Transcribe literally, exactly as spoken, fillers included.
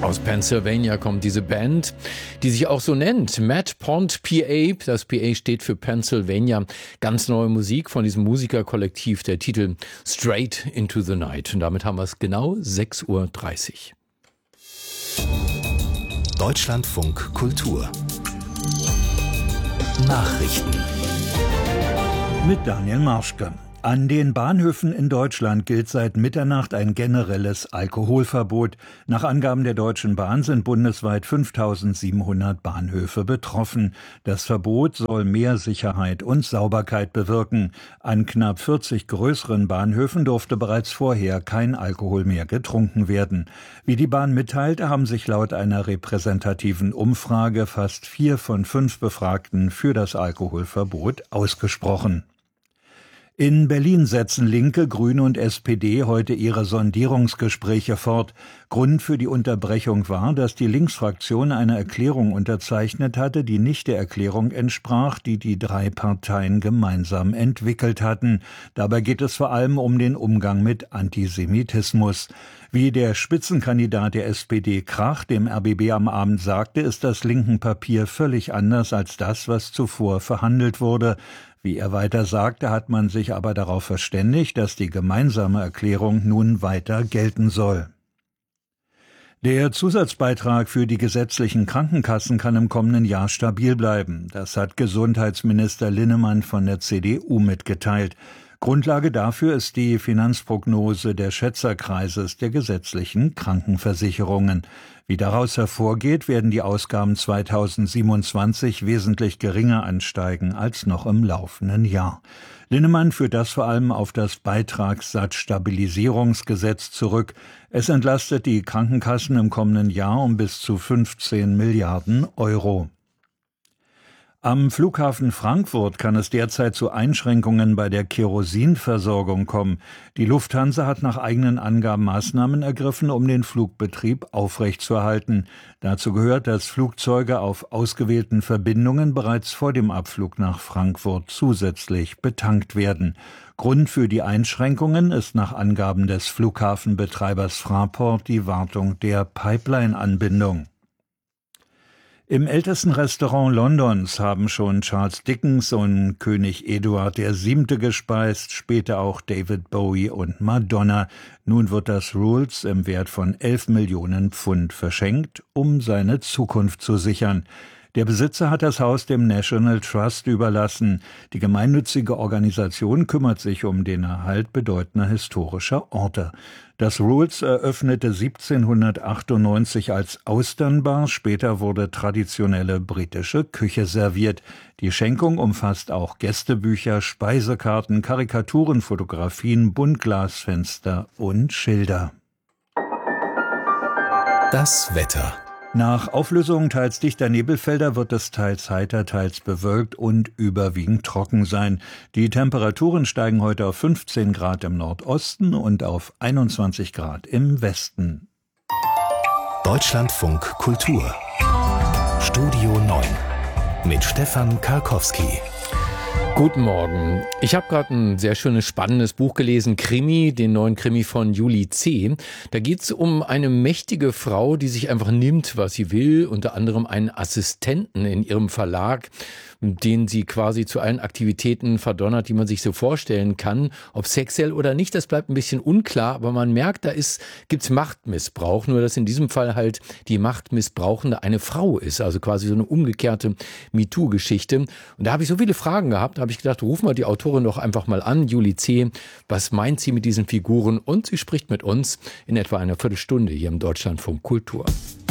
Aus Pennsylvania kommt diese Band, die sich auch so nennt, Matt Pond P A. Das P A steht für Pennsylvania. Ganz neue Musik von diesem Musikerkollektiv, der Titel Straight into the Night. Und damit haben wir es genau sechs Uhr dreißig. Deutschlandfunk Kultur Nachrichten mit Daniel Marschke. An den Bahnhöfen in Deutschland gilt seit Mitternacht ein generelles Alkoholverbot. Nach Angaben der Deutschen Bahn sind bundesweit fünftausendsiebenhundert Bahnhöfe betroffen. Das Verbot soll mehr Sicherheit und Sauberkeit bewirken. An knapp vierzig größeren Bahnhöfen durfte bereits vorher kein Alkohol mehr getrunken werden. Wie die Bahn mitteilte, haben sich laut einer repräsentativen Umfrage fast vier von fünf Befragten für das Alkoholverbot ausgesprochen. In Berlin setzen Linke, Grüne und S P D heute ihre Sondierungsgespräche fort. Grund für die Unterbrechung war, dass die Linksfraktion eine Erklärung unterzeichnet hatte, die nicht der Erklärung entsprach, die die drei Parteien gemeinsam entwickelt hatten. Dabei geht es vor allem um den Umgang mit Antisemitismus. Wie der Spitzenkandidat der S P D Krach dem R B B am Abend sagte, ist das linken Papier völlig anders als das, was zuvor verhandelt wurde. Wie er weiter sagte, hat man sich aber darauf verständigt, dass die gemeinsame Erklärung nun weiter gelten soll. Der Zusatzbeitrag für die gesetzlichen Krankenkassen kann im kommenden Jahr stabil bleiben. Das hat Gesundheitsminister Linnemann von der C D U mitgeteilt. Grundlage dafür ist die Finanzprognose der Schätzerkreises der gesetzlichen Krankenversicherungen. Wie daraus hervorgeht, werden die Ausgaben zweitausendsiebenundzwanzig wesentlich geringer ansteigen als noch im laufenden Jahr. Linnemann führt das vor allem auf das Beitragssatzstabilisierungsgesetz zurück. Es entlastet die Krankenkassen im kommenden Jahr um bis zu fünfzehn Milliarden Euro. Am Flughafen Frankfurt kann es derzeit zu Einschränkungen bei der Kerosinversorgung kommen. Die Lufthansa hat nach eigenen Angaben Maßnahmen ergriffen, um den Flugbetrieb aufrechtzuerhalten. Dazu gehört, dass Flugzeuge auf ausgewählten Verbindungen bereits vor dem Abflug nach Frankfurt zusätzlich betankt werden. Grund für die Einschränkungen ist nach Angaben des Flughafenbetreibers Fraport die Wartung der Pipeline-Anbindung. Im ältesten Restaurant Londons haben schon Charles Dickens und König Eduard der Siebte gespeist, später auch David Bowie und Madonna. Nun wird das Rules im Wert von elf Millionen Pfund verschenkt, um seine Zukunft zu sichern. Der Besitzer hat das Haus dem National Trust überlassen. Die gemeinnützige Organisation kümmert sich um den Erhalt bedeutender historischer Orte. Das Rules eröffnete siebzehnhundertachtundneunzig als Austernbar, später wurde traditionelle britische Küche serviert. Die Schenkung umfasst auch Gästebücher, Speisekarten, Karikaturen, Fotografien, Buntglasfenster und Schilder. Das Wetter. Nach Auflösung teils dichter Nebelfelder wird es teils heiter, teils bewölkt und überwiegend trocken sein. Die Temperaturen steigen heute auf fünfzehn Grad im Nordosten und auf einundzwanzig Grad im Westen. Deutschlandfunk Kultur Studio neun mit Stefan Karkowski. Guten Morgen. Ich habe gerade ein sehr schönes, spannendes Buch gelesen, Krimi, den neuen Krimi von Julie C. Da geht es um eine mächtige Frau, die sich einfach nimmt, was sie will, unter anderem einen Assistenten in ihrem Verlag, den sie quasi zu allen Aktivitäten verdonnert, die man sich so vorstellen kann. Ob sexuell oder nicht, das bleibt ein bisschen unklar, aber man merkt, da ist, gibt's Machtmissbrauch, nur dass in diesem Fall halt die Machtmissbrauchende eine Frau ist, also quasi so eine umgekehrte MeToo-Geschichte. Und da habe ich so viele Fragen gehabt, da habe ich gedacht, rufen wir die Autorin doch einfach mal an, Julie C. Was meint sie mit diesen Figuren? Und sie spricht mit uns in etwa einer Viertelstunde hier im Deutschlandfunk Kultur.